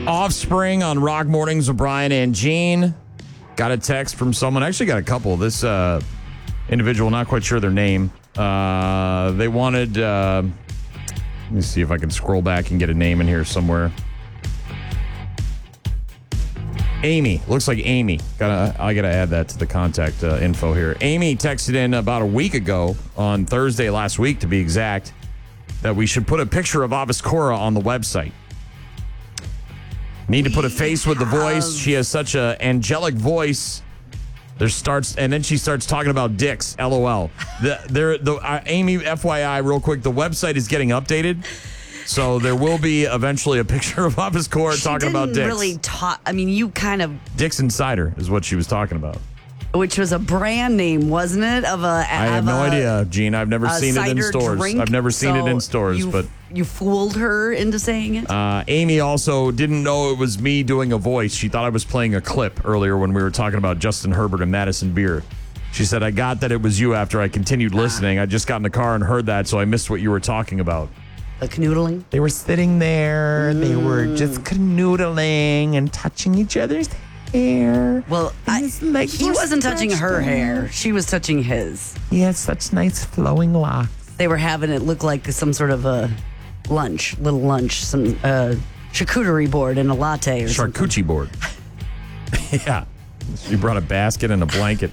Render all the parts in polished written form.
Offspring on Rock Mornings with Brian and Gene. Got a text from someone. Actually got a couple. This individual, not quite sure their name. They wanted... let me see if I can scroll back and get a name in here somewhere. Amy. Looks like Amy. I gotta add that to the contact info here. Amy texted in about a week ago, on Thursday last week to be exact, that we should put a picture of Aviskora on the website. Need to put a face with the voice. She has such a angelic voice. And then she starts talking about dicks. LOL. Amy, FYI, real quick, the website is getting updated. So there will be eventually a picture of Aviskora talking about dicks. Really you kind of... Dicks Insider is what she was talking about. Which was a brand name, wasn't it? I have no idea, Gene. I've never seen it in stores. Drink, I've never seen it in stores. But you fooled her into saying it? Amy also didn't know it was me doing a voice. She thought I was playing a clip earlier when we were talking about Justin Herbert and Madison Beer. She said, I got that it was you after I continued listening. I just got in the car and heard that, so I missed what you were talking about. The canoodling? They were sitting there. They were just canoodling and touching each other's hair. Well, he wasn't touching her hair. She was touching his. He has such nice flowing locks. They were having it look like some sort of a little lunch, some charcuterie board and a latte or something. Charcuterie board. Yeah. She brought a basket and a blanket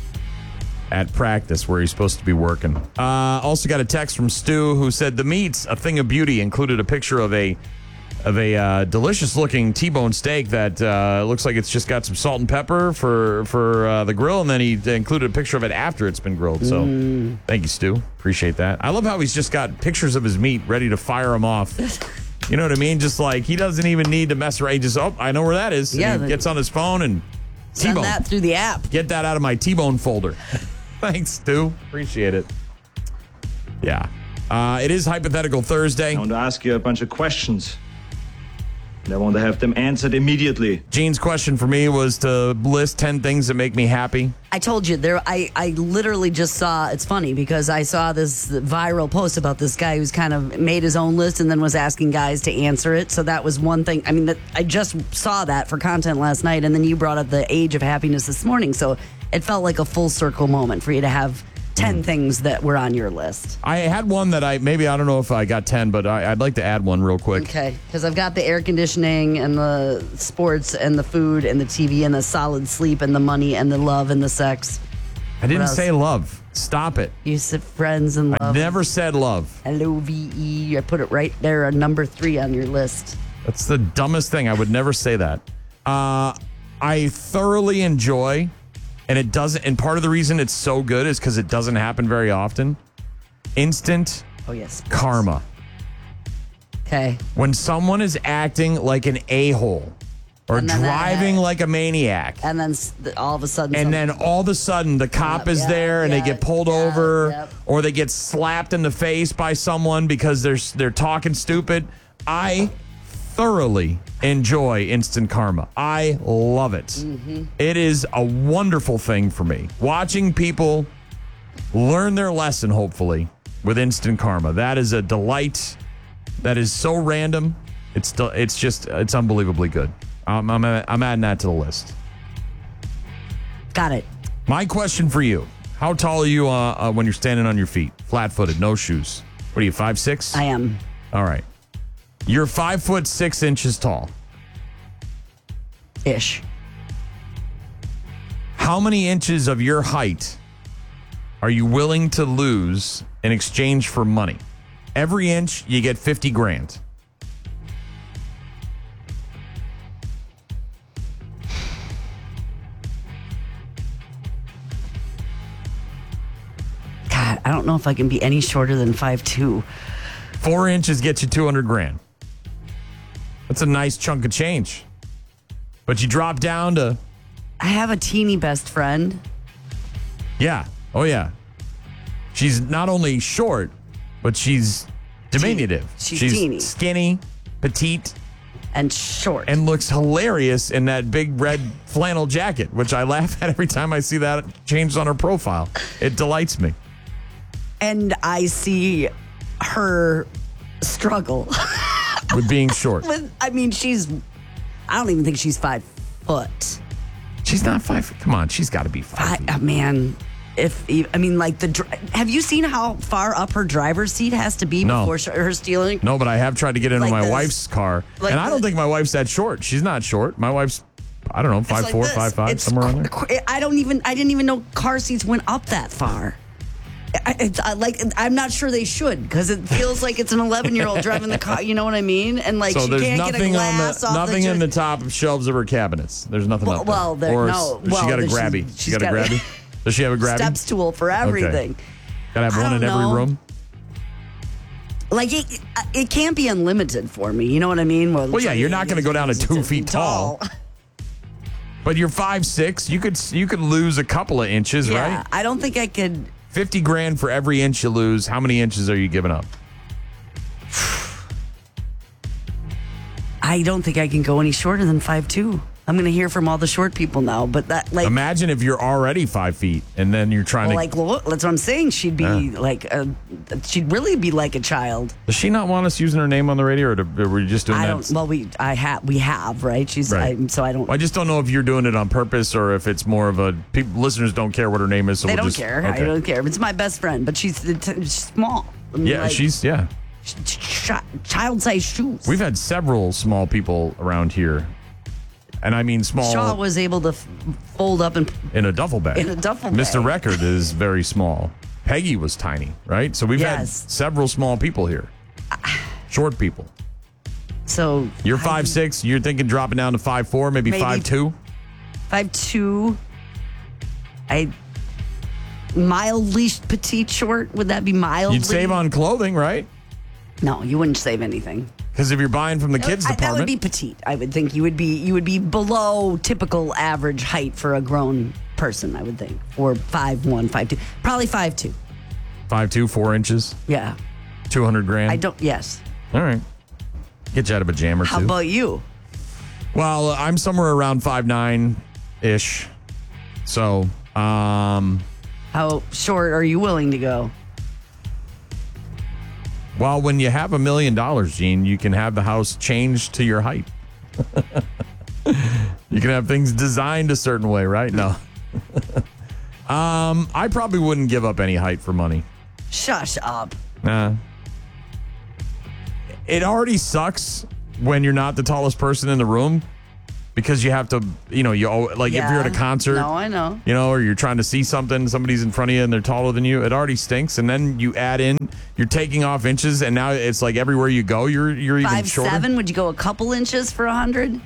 at practice where he's supposed to be working. Also got a text from Stu who said the meats, a thing of beauty, included a picture of a delicious looking T-bone steak that looks like it's just got some salt and pepper for the grill, and then he included a picture of it after it's been grilled. So thank you, Stu. Appreciate that. I love how he's just got pictures of his meat ready to fire him off. You know what I mean? Just like he doesn't even need to mess around. He just, I know where that is. Yeah, and he gets on his phone and send T-bone. That through the app. Get that out of my T-bone folder. Thanks, Stu. Appreciate it. Yeah. It is Hypothetical Thursday. I want to ask you a bunch of questions. And I want to have them answered immediately. Gene's question for me was to list 10 things that make me happy. I told you, I literally just saw, it's funny because I saw this viral post about this guy who's kind of made his own list and then was asking guys to answer it. So that was one thing. I mean, I just saw that for content last night, and then you brought up the age of happiness this morning. So it felt like a full circle moment for you to have 10 things that were on your list. I had one that I don't know if I got 10, but I'd like to add one real quick. Okay, because I've got the air conditioning and the sports and the food and the TV and the solid sleep and the money and the love and the sex. I didn't say love. Stop it. You said friends and love. I never said love. LOVE. I put it right there, number 3 on your list. That's the dumbest thing. I would never say that. I thoroughly enjoy... And it doesn't, and part of the reason it's so good is because it doesn't happen very often. Instant karma. Okay. When someone is acting like an a-hole or driving like a maniac. And then all of a sudden. The cop is there and they get pulled over or they get slapped in the face by someone because they're talking stupid. I thoroughly enjoy instant karma. I love it. Mm-hmm. It is a wonderful thing for me. Watching people learn their lesson, hopefully, with instant karma. That is a delight. That is so random. It's unbelievably good. I'm adding that to the list. Got it. My question for you. How tall are you when you're standing on your feet? Flat-footed, no shoes. What are you, 5'6"? I am. All right. You're 5'6" tall. Ish. How many inches of your height are you willing to lose in exchange for money? Every inch, you get $50,000. God, I don't know if I can be any shorter than 5'2". 4 inches gets you $200,000. That's a nice chunk of change. But you drop down to... I have a teeny best friend. Yeah. Oh, yeah. She's not only short, but she's diminutive. She's teeny. Skinny, petite. And short. And looks hilarious in that big red flannel jacket, which I laugh at every time I see that changed on her profile. It delights me. And I see her struggle. With being short. She's I don't even think she's 5 foot. She's not 5 feet. Come on, she's got to be 5 feet. Man, have you seen how far up her driver's seat has to be No. before her stealing? No, but I have tried to get into Like my this. wife's car. Like And I don't this. think my wife's that short. She's not short. My wife's, I don't know, 5'4", 5'5", somewhere around there. I didn't even know car seats went up that far. I'm not sure they should, because it feels like it's an 11-year-old driving the car. You know what I mean? And like So she there's can't get a nothing glass off nothing the in the top of shelves of her cabinets. There's nothing up there. well, there- Or no. She got a Well, grabby. She she's got a got- grabby? Does she have a grabby? step stool for everything. Gotta have I one in don't every know. room? Like it can't be unlimited for me. You know what I mean? Well, yeah, you're not going to go down to 2 feet tall. But you're 5'6". You could lose a couple of inches, Yeah, right? I don't think I could. $50,000 for every inch you lose. How many inches are you giving up? I don't think I can go any shorter than 5'2". I'm going to hear from all the short people now, but that like. Imagine if you're already 5 feet and then you're trying Well, to. look, that's what I'm saying. She'd be she'd really be like a child. Does she not want us using her name on the radio, or were you just doing I that? don't. Well, we have right. She's Right. so I don't. I just don't know if you're doing it on purpose or if it's more of a. Listeners don't care what her name is, so They we'll don't just, care. Okay. I don't care. It's my best friend, but she's small. I mean, Yeah, like, she's child-sized shoes. We've had several small people around here, and I mean small Shaw was able to fold up and in a duffel bag. In a duffel Mr. bag. Record is very small. Peggy was tiny, right? So we've had Yes. several small people here, short people. so You're 5'6". You're thinking dropping down to 5'4", maybe Maybe. 5'2". 5'2". Mildly petite short. Would that be mildly? You'd save on clothing, right? No, you wouldn't save anything. Because if you're buying from the kids That would department, be petite. I would think you would be below typical average height for a grown person. I would think, or 5'1", 5'2", probably 5'2". 5'2", 4 inches, Yeah, $200,000. I don't. Yes. All right, get you out of a jam or two. How about you? Well, I'm somewhere around 5'9" ish. So, How short are you willing to go? well, when you have $1 million, Gene, you can have the house changed to your height. You can have things designed a certain way, right? No. I probably wouldn't give up any height for money. Shush up. Nah. It already sucks when you're not the tallest person in the room because you have to, if you're at a concert. No, I know. Or you're trying to see something, somebody's in front of you and they're taller than you, it already stinks. And then you add in, you're taking off inches, and now it's like everywhere you go, you're even shorter. 5'7"? Would you go a couple inches for 100?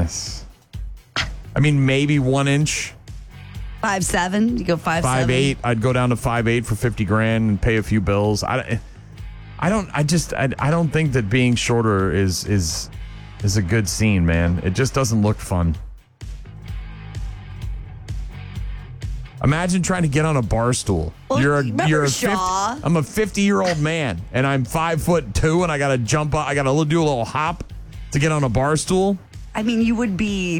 I mean, maybe 1 inch. 5'7"? You go 5'7"? 5'8". I'd go down to 5'8" for $50,000 and pay a few bills. I don't think that being shorter is a good scene, man. It just doesn't look fun. Imagine trying to get on a bar stool. Well, remember 50, Shaw? I'm a 50-year-old man, and I'm 5'2", and I got to jump up. I got to do a little hop to get on a bar stool. I mean, you would be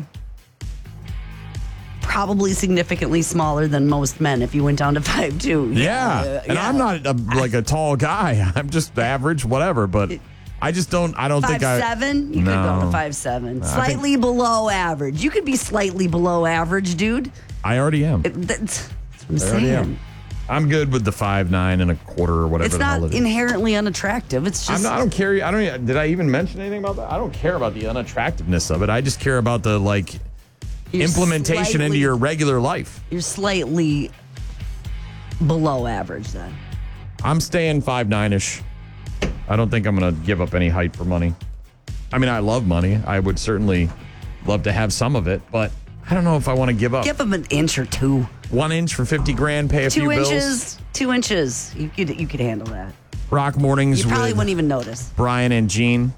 probably significantly smaller than most men if you went down to 5'2". Yeah, and I'm not like a tall guy. I'm just average, whatever. But I just don't. I don't think I. 5'7"? You could go to 5'7". Slightly below average. You could be slightly below average, dude. I already am. That's what I'm I already saying. am. I'm good with the 5'9" and a quarter or whatever. It's the hell not it is. inherently unattractive. It's just. I don't care. Did I even mention anything about that? I don't care about the unattractiveness of it. I just care about the You're implementation into slightly- your regular life. You're slightly below average then. I'm staying 5'9"-ish. I don't think I'm going to give up any height for money. I mean, I love money. I would certainly love to have some of it, but I don't know if I want to give up. Give them an inch or two. 1 inch for $50,000, pay a few 2 bills. inches. 2 inches. You could handle that. Rock Mornings You probably with wouldn't even notice. Brian and Gene.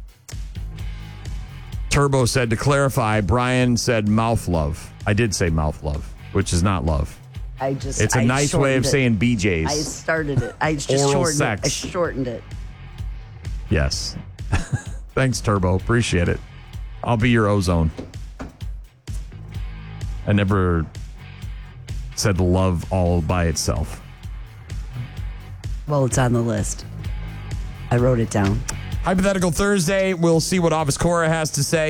Turbo said, to clarify, Brian said mouth love. I did say mouth love, which is not love. It's a nice way of saying BJ's. I started it. I just Oral shortened sex. it. I shortened it. Yes. Thanks, Turbo. Appreciate it. I'll be your ozone. I never said love all by itself. Well, it's on the list. I wrote it down. Hypothetical Thursday. We'll see what Office Cora has to say.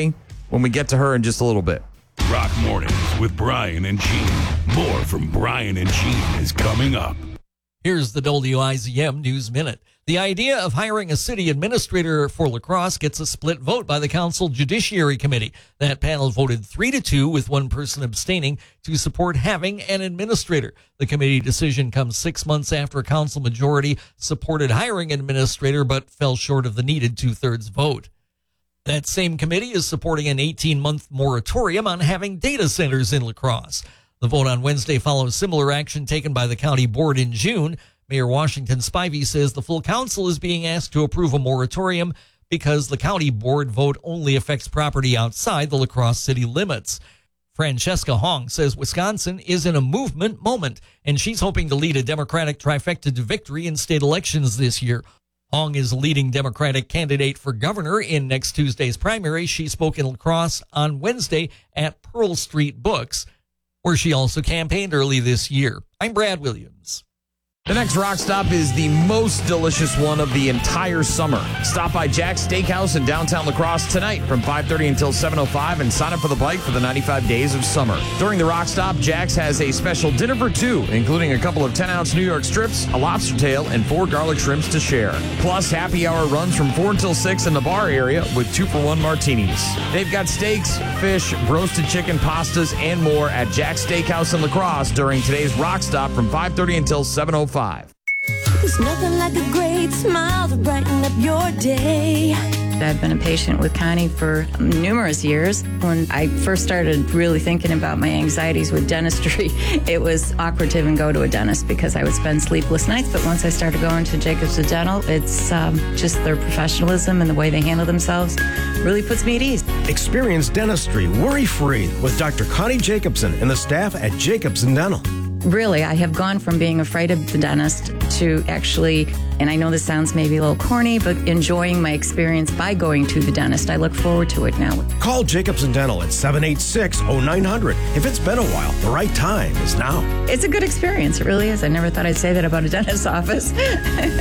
when we get to her in just a little bit. Rock Mornings with Brian and Gene. More from Brian and Gene is coming up. Here's the WIZM News Minute. The idea of hiring a city administrator for La Crosse gets a split vote by the Council Judiciary Committee. That panel voted 3-2 with one person abstaining to support having an administrator. The committee decision comes 6 months after a council majority supported hiring an administrator but fell short of the needed 2/3 vote. That same committee is supporting an 18-month moratorium on having data centers in La Crosse. The vote on Wednesday follows similar action taken by the county board in June. Mayor Washington Spivey says the full council is being asked to approve a moratorium because the county board vote only affects property outside the La Crosse city limits. Francesca Hong says Wisconsin is in a movement moment, and she's hoping to lead a Democratic trifecta to victory in state elections this year. Hong is a leading Democratic candidate for governor in next Tuesday's primary. She spoke in La Crosse on Wednesday at Pearl Street Books, where she also campaigned early this year. I'm Brad Williams. The next rock stop is the most delicious one of the entire summer. Stop by Jack's Steakhouse in downtown La Crosse tonight from 5:30 until 7:05 and sign up for the bike for the 95 days of summer. During the rock stop, Jack's has a special dinner for two, including a couple of 10-ounce New York strips, a lobster tail, and 4 garlic shrimps to share. Plus, happy hour runs from 4 until 6 in the bar area with 2-for-1 martinis. They've got steaks, fish, roasted chicken, pastas, and more at Jack's Steakhouse in La Crosse during today's rock stop from 5:30 until 7:05. There's nothing like a great smile to brighten up your day. I've been a patient with Connie for numerous years. When I first started really thinking about my anxieties with dentistry, it was awkward to even go to a dentist because I would spend sleepless nights. But once I started going to Jacobs Dental, it's just their professionalism and the way they handle themselves really puts me at ease. Experience dentistry worry-free with Dr. Connie Jacobson and the staff at Jacobs Dental. Really, I have gone from being afraid of the dentist to actually, and I know this sounds maybe a little corny, but enjoying my experience by going to the dentist. I look forward to it now. Call Jacobs Dental at 786-0900. If it's been a while, the right time is now. It's a good experience. It really is. I never thought I'd say that about a dentist's office.